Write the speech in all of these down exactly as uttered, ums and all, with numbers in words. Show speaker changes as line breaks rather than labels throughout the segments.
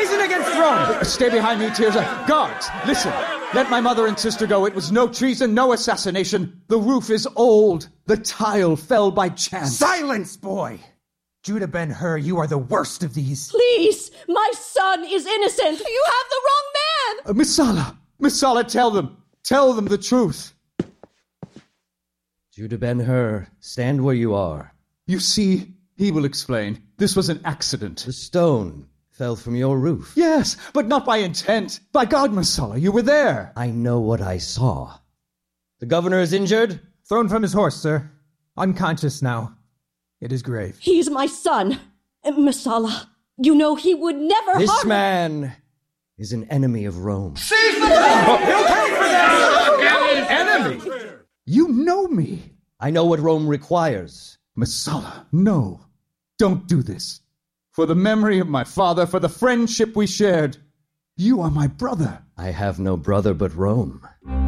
treason against Rome!
Stay behind me, Tirza. Guards, listen. Let my mother and sister go. It was no treason, no assassination. The roof is old. The tile fell by chance.
Silence, boy! Judah Ben-Hur, you are the worst of these.
Please, my son is innocent. You have the wrong man.
Uh, Messala, Messala, tell them. Tell them the truth.
Judah Ben-Hur, stand where you are.
You see, he will explain. This was an accident.
The stone fell from your roof.
Yes, but not by intent. By God, Messala, you were there.
I know what I saw. The governor is injured?
Thrown from his horse, sir. Unconscious now. It is grave.
He's my son. Messala, you know he would never
This
harm...
man is an enemy of Rome.
Seize the man! He'll pay for that!
Enemy? You know me.
I know what Rome requires.
Messala, no. Don't do this. For the memory of my father, for the friendship we shared. You are my brother.
I have no brother but Rome.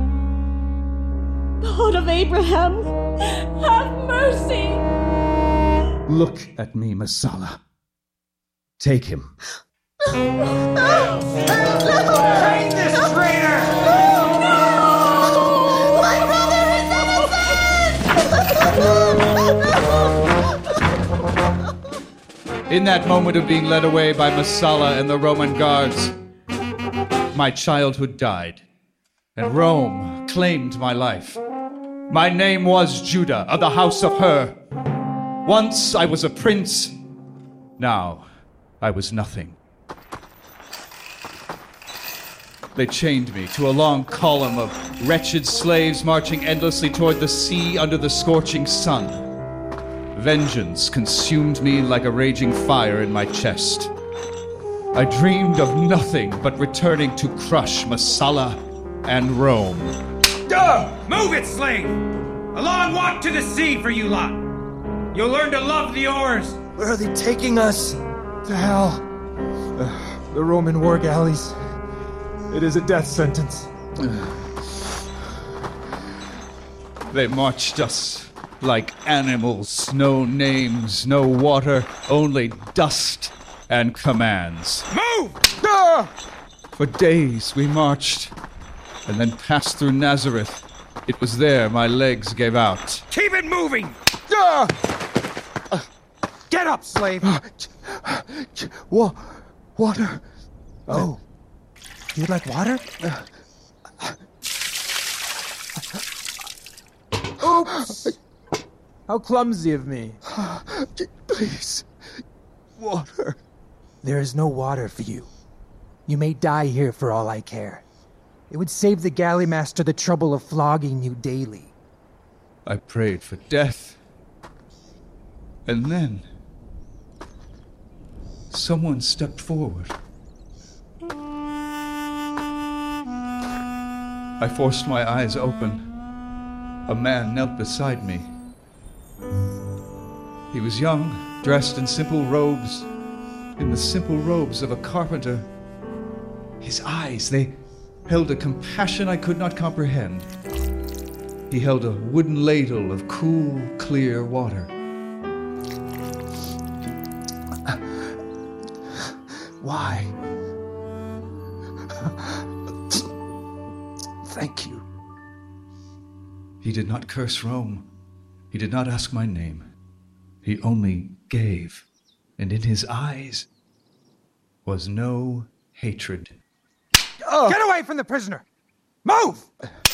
God of Abraham, have mercy.
Look at me, Messala.
Take him.
Train this traitor!
My brother is innocent!
In that moment of being led away by Messala and the Roman guards, my childhood died, and Rome claimed my life. My name was Judah, of the house of Hur. Once I was a prince, now I was nothing. They chained me to a long column of wretched slaves marching endlessly toward the sea under the scorching sun. Vengeance consumed me like a raging fire in my chest. I dreamed of nothing but returning to crush Messala and Rome.
Duh! Move it, slave! A long walk to the sea for you lot. You'll learn to love the oars.
Where are they taking us?
To hell. Uh, the Roman war galleys. It is a death sentence.
They marched us like animals. No names, no water, only dust and commands.
Move! Ah!
For days we marched, and then passed through Nazareth. It was there my legs gave out.
Keep it moving! Ah! Uh, get up, slave!
Wa- water.
Oh. You'd like water? Oops! How clumsy of me.
Please. Water.
There is no water for you. You may die here for all I care. It would save the galley master the trouble of flogging you daily.
I prayed for death. And then someone stepped forward. I forced my eyes open. A man knelt beside me. He was young, dressed in simple robes, in the simple robes of a carpenter. His eyes, they held a compassion I could not comprehend. He held a wooden ladle of cool, clear water. Why? Thank you. He did not curse Rome. He did not ask my name. He only gave. And in his eyes was no hatred.
Oh. Get away from the prisoner! Move!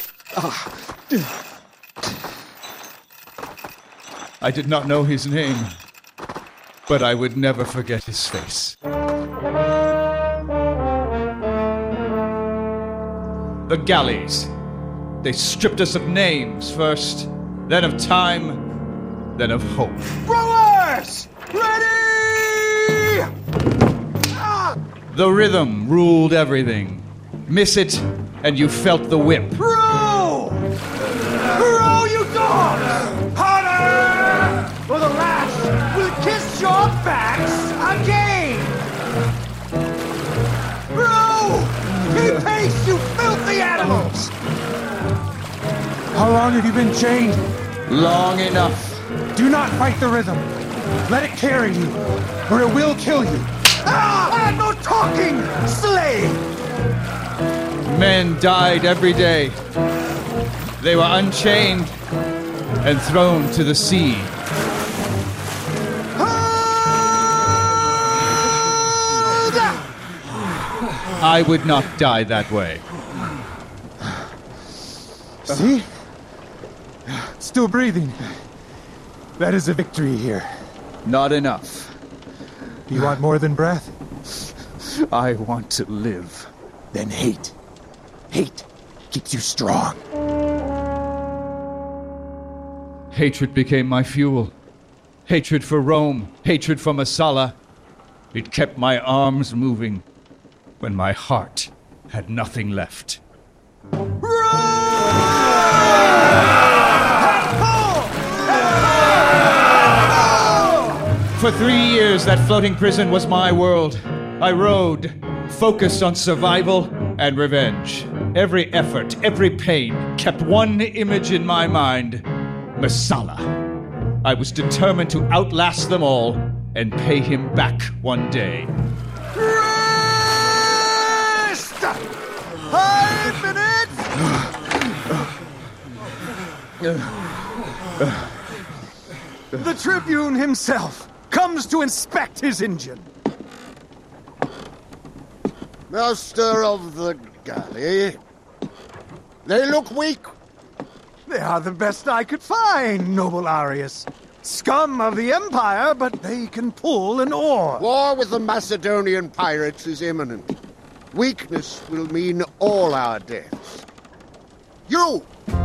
I did not know his name, but I would never forget his face. The galleys. They stripped us of names first, then of time, then of hope.
Rowers! Ready!
Ah! The rhythm ruled everything. Miss it, and you felt the whip.
Row! Row, you dogs! Harder! For the lash will kiss your backs again! Row! Keep pace, you filthy animals! How long have you been chained?
Long enough.
Do not fight the rhythm. Let it carry you, or it will kill you. Ah! got no talking, slave!
Men died every day. They were unchained and thrown to the sea. I would not die that way.
See? Still breathing. That is a victory here.
Not enough.
You want more than breath?
I want to live.
Then hate. Hate keeps you strong.
Hatred became my fuel. Hatred for Rome. Hatred for Messala. It kept my arms moving when my heart had nothing left. For three years, that floating prison was my world. I rode, focused on survival and revenge. Every effort, every pain kept one image in my mind: Messala. I was determined to outlast them all and pay him back one day.
Rest! Five minutes! The Tribune himself comes to inspect his engine.
Master of the galley, they look weak.
They are the best I could find, noble Arius. Scum of the Empire, but they can pull an oar.
War with the Macedonian pirates is imminent. Weakness will mean all our deaths. You!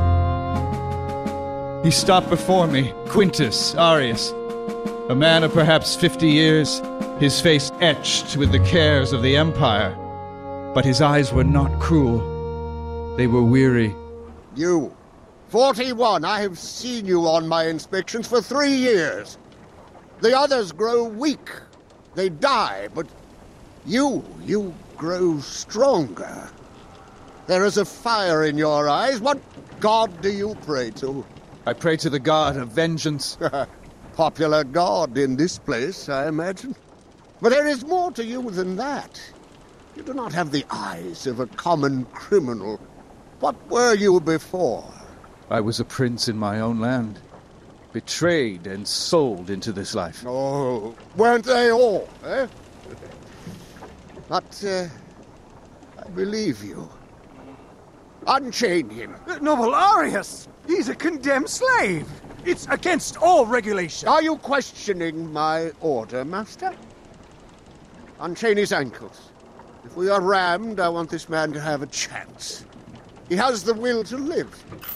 He stopped before me, Quintus Arius, a man of perhaps fifty years, his face etched with the cares of the Empire. But his eyes were not cruel. They were weary.
You. Forty-one. I have seen you on my inspections for three years. The others grow weak. They die, but you, you grow stronger. There is a fire in your eyes. What god do you pray to?
I pray to the god of vengeance.
Popular god in this place, I imagine. But there is more to you than that. You do not have the eyes of a common criminal. What were you before?
I was a prince in my own land, betrayed and sold into this life.
Oh, weren't they all, eh? But, uh, I believe you. Unchain him.
Uh, noble Arius! He's a condemned slave! It's against all regulation!
Are you questioning my order, Master? Unchain his ankles. If we are rammed, I want this man to have a chance. He has the will to live.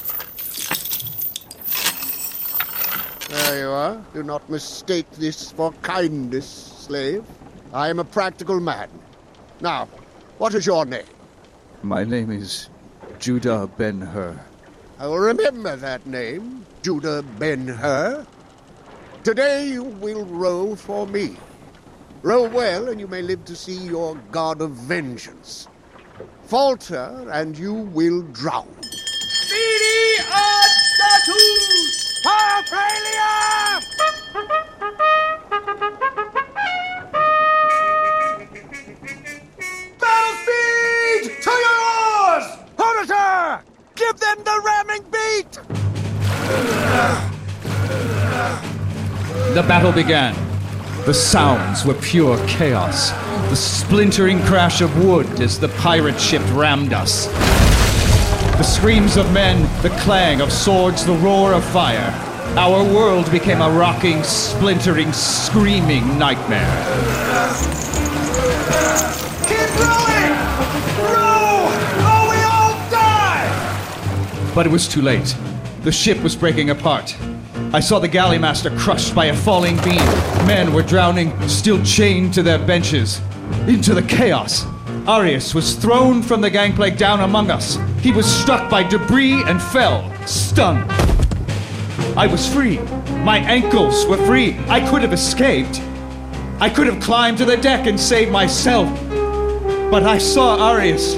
There you are. Do not mistake this for kindness, slave. I am a practical man. Now, what is your name?
My name is Judah Ben-Hur.
I will remember that name, Judah Ben-Hur. Today you will row for me. Row well, and you may live to see your god of vengeance. Falter, and you will drown.
Speedy ad status!
Paraphilium! Battle speed! To your oars! Auditor! Give them the ramming beat!
The battle began. The sounds were pure chaos. The splintering crash of wood as the pirate ship rammed us. The screams of men, the clang of swords, the roar of fire. Our world became a rocking, splintering, screaming nightmare.
Keep rowing! Row! Or we all die!
But it was too late. The ship was breaking apart. I saw the galley master crushed by a falling beam. Men were drowning, still chained to their benches. Into the chaos, Arius was thrown from the gangplank down among us. He was struck by debris and fell, stunned. I was free. My ankles were free. I could have escaped. I could have climbed to the deck and saved myself. But I saw Arius,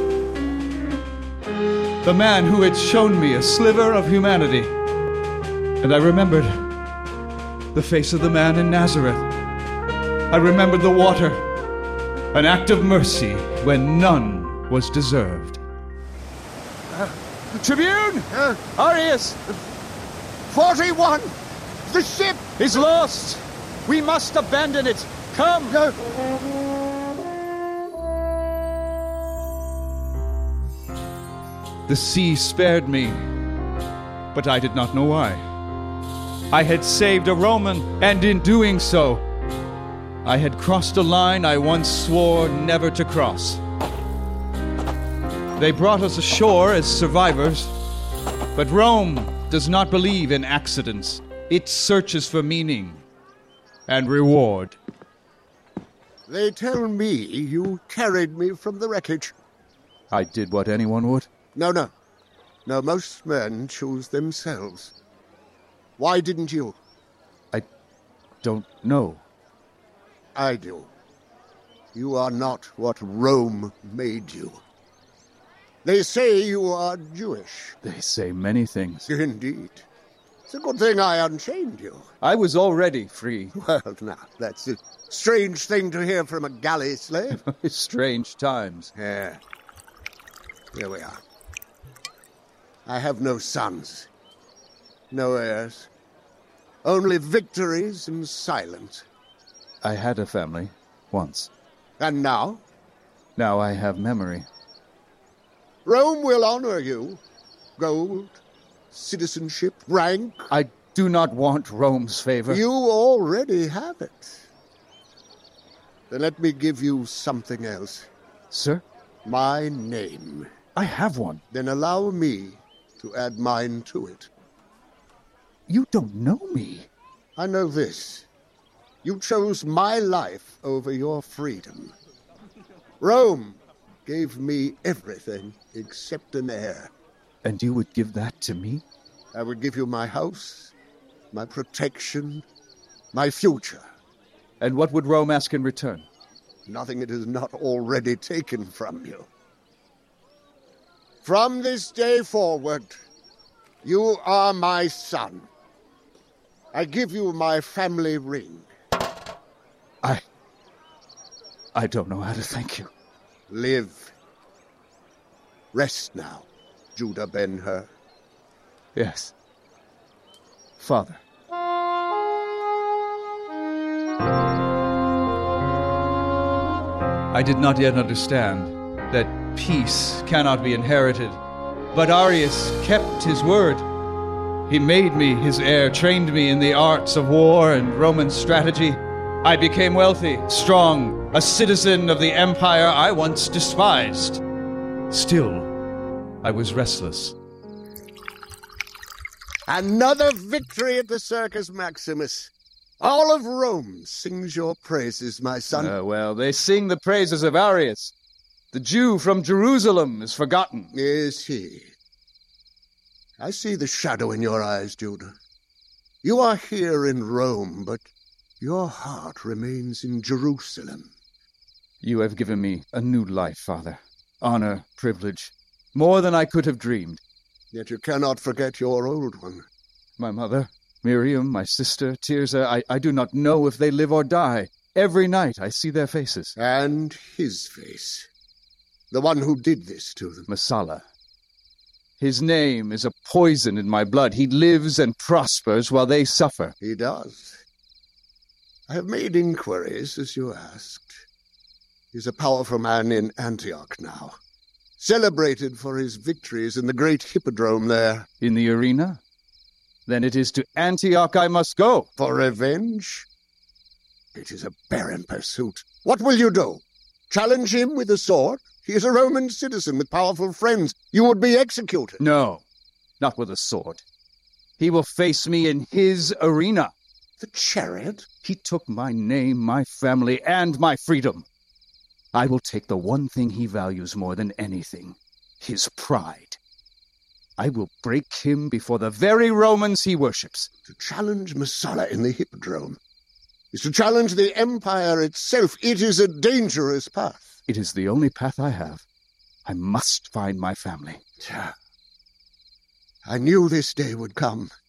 the man who had shown me a sliver of humanity. And I remembered the face of the man in Nazareth. I remembered the water, An act of mercy when none was deserved.
Uh, Tribune!
Uh,
Arius!
forty-one! The ship!
Is lost! We must abandon it! Come!
Uh,
The sea spared me, but I did not know why. I had saved a Roman, and in doing so, I had crossed a line I once swore never to cross. They brought us ashore as survivors, but Rome does not believe in accidents. It searches for meaning and reward.
They tell me you carried me from the wreckage.
I did what anyone would.
No, no. No, most men choose themselves. Why didn't you?
I don't know.
I do. You are not what Rome made you. They say you are Jewish.
They say many things.
Indeed. It's a good thing I unchained you.
I was already free.
Well, now, that's a strange thing to hear from a galley slave.
Strange times.
Yeah. Here we are. I have no sons, no heirs, only victories and silence.
I had a family, once.
And now?
Now I have memory.
Rome will honor you. Gold, citizenship, rank.
I do not want Rome's favor.
You already have it. Then let me give you something else.
Sir?
My name.
I have one.
Then allow me to add mine to it.
You don't know me.
I know this. You chose my life over your freedom. Rome gave me everything except an heir.
And you would give that to me?
I would give you my house, my protection, my future.
And what would Rome ask in return?
Nothing it has not already taken from you. From this day forward, you are my son. I give you my family ring.
I... I don't know how to thank you.
Live. Rest now, Judah Ben-Hur.
Yes. Father. I did not yet understand that peace cannot be inherited, but Arius kept his word. He made me his heir, trained me in the arts of war and Roman strategy. I became wealthy, strong, a citizen of the empire I once despised. Still, I was restless.
Another victory at the Circus Maximus. All of Rome sings your praises, my son.
Uh, well, they sing the praises of Arius. The Jew from Jerusalem is forgotten.
Is he? I see the shadow in your eyes, Judah. You are here in Rome, but your heart remains in Jerusalem.
You have given me a new life, Father. Honor, privilege, more than I could have dreamed.
Yet you cannot forget your old one.
My mother, Miriam, my sister, Tirzah, I, I do not know if they live or die. Every night I see their faces.
And his face. The one who did this to them.
Messala. His name is a poison in my blood. He lives and prospers while they suffer.
He does. I have made inquiries, as you asked. He's a powerful man in Antioch now, celebrated for his victories in the great hippodrome there.
In the arena? Then it is to Antioch I must go.
For revenge? It is a barren pursuit. What will you do? Challenge him with a sword? He is a Roman citizen with powerful friends. You would be executed.
No, not with a sword. He will face me in his arena.
The chariot?
He took my name, my family, and my freedom. I will take the one thing he values more than anything, his pride. I will break him before the very Romans he worships.
To challenge Messala in the hippodrome is to challenge the empire itself. It is a dangerous path.
It is the only path I have. I must find my family.
I knew this day would come.